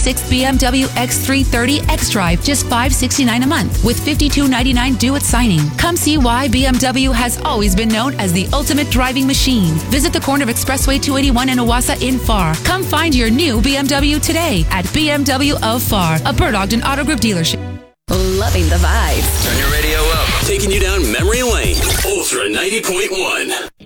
2006 BMW X330 xDrive, just $569 a month with $52.99 due at signing. Come see why BMW has always been known as the ultimate driving machine. Visit the corner of Expressway 281 and Owasso in Pharr. Come find your new BMW today at BMW of Pharr, a Bird Ogden Auto Group dealership. Loving the vibes. Turn your radio up. Taking you down memory lane. Ultra 90.1.